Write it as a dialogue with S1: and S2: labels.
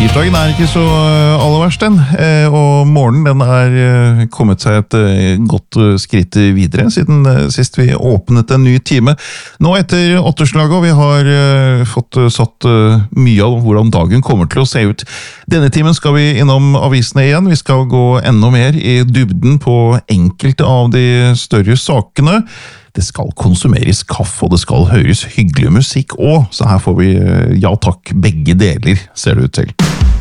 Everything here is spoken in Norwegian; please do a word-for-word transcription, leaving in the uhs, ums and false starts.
S1: Tirsdagen er ikke så aller verst den, og morgenen den er kommet seg et godt skritt videre siden sist vi åpnet en ny time. Nå etter åtterslaget, og vi har fått satt mye av hvordan dagen kommer til å se ut. Denne timen skal vi innom avisene igjen, vi skal gå enda mer i dybden på enkelte av de større sakene. Det skal konsumeres kaffe, og det skal høres hyggelig musikk også, så her får vi ja takk begge deler, ser det ut til.